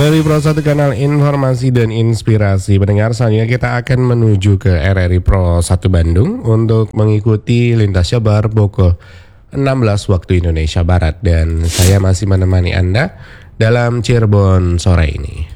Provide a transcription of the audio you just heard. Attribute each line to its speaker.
Speaker 1: Dari Pro 1 kanal informasi dan inspirasi pendengar, selanjutnya kita akan menuju ke RRI Pro 1 Bandung untuk mengikuti lintas Jabar pukul 16 waktu Indonesia Barat. Dan saya masih menemani Anda dalam Cirebon sore ini.